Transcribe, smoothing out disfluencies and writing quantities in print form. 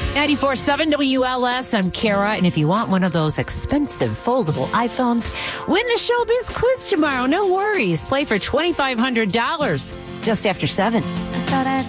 94.7 WLS, I'm Kara, and if you want one of those expensive foldable iPhones, win the Showbiz quiz tomorrow. No worries. Play for $2,500 just after 7.